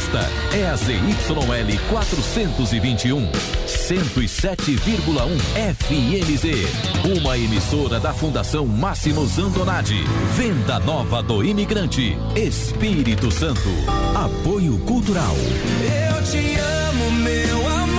Esta é a ZYL 421, 107,1 FMZ, uma emissora da Fundação Máximos Antonadi. Venda Nova do Imigrante, Espírito Santo. Apoio Cultural. Eu te amo, meu amor.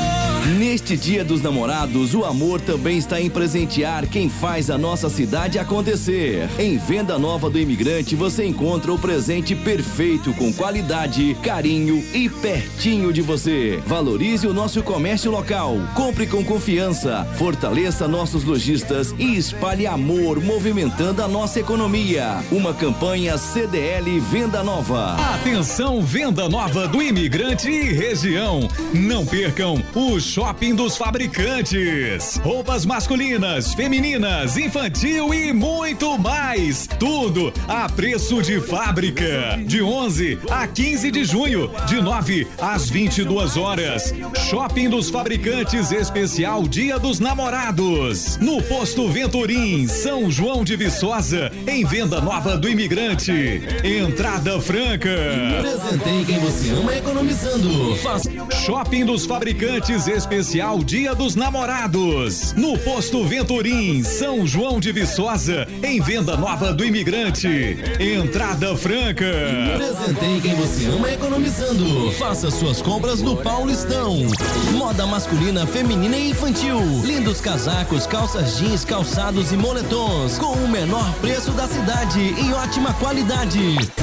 Neste Dia dos Namorados, o amor também está em presentear quem faz a nossa cidade acontecer. Em Venda Nova do Imigrante, você encontra o presente perfeito com qualidade, carinho e pertinho de você. Valorize o nosso comércio local, compre com confiança, fortaleça nossos lojistas e espalhe amor movimentando a nossa economia. Uma campanha CDL Venda Nova. Atenção, Venda Nova do Imigrante e região. Não percam o Shopping dos Fabricantes. Roupas masculinas, femininas, infantil e muito mais. Tudo a preço de fábrica. De 11 a 15 de junho, de 9 às 22 horas. Shopping dos Fabricantes especial Dia dos Namorados. No Posto Venturim, São João de Viçosa, em Venda Nova do Imigrante. Entrada franca. Presentei quem você ama economizando. Shopping dos Fabricantes especial Dia dos Namorados. No Posto Venturim, São João de Viçosa, em Venda Nova do Imigrante. Entrada franca. Presentei quem você ama economizando. Faça suas compras no Paulistão. Moda masculina, feminina e infantil. Lindos casacos, calças jeans, calçados e moletons com o menor preço da cidade e ótima qualidade.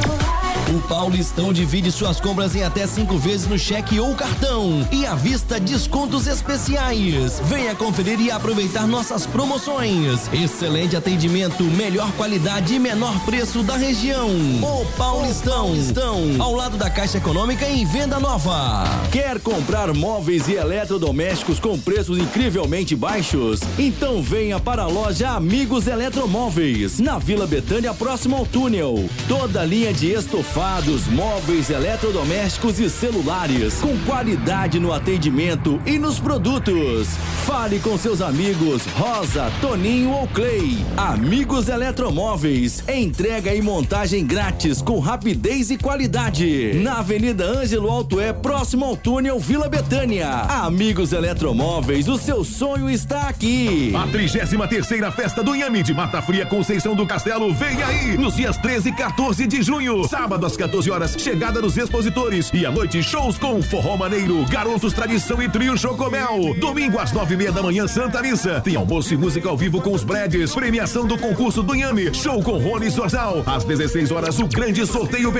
O Paulistão divide suas compras em até 5 vezes no cheque ou cartão e à vista descontos especiais. Venha conferir e aproveitar nossas promoções. Excelente atendimento, melhor qualidade e menor preço da região. O Paulistão, ao lado da Caixa Econômica em Venda Nova. Quer comprar móveis e eletrodomésticos com preços incrivelmente baixos? Então venha para a loja Amigos Eletromóveis, na Vila Betânia, próximo ao túnel. Toda a linha de estofados, móveis, eletrodomésticos e celulares, com qualidade no atendimento e nos produtos. Fale com seus amigos Rosa, Toninho ou Clay. Amigos Eletromóveis, entrega e montagem grátis com rapidez e qualidade. Na Avenida Ângelo Altoé, próximo ao túnel Vila Betânia. Amigos Eletromóveis, o seu sonho está aqui. A 33ª Festa do Inhame de Mata Fria, Conceição do Castelo, vem aí, nos dias 13 e 14 de junho. Sábado às 14 horas, chegada dos expositores. E à noite, shows com Forró Maneiro, Garotos Tradição e Trio Chocomel. Domingo às 9:30 da manhã, Santa Missa. Tem almoço e música ao vivo com os Bredes. Premiação do concurso do Inhame. Show com Rony Sorzal. Às 16 horas, o grande sorteio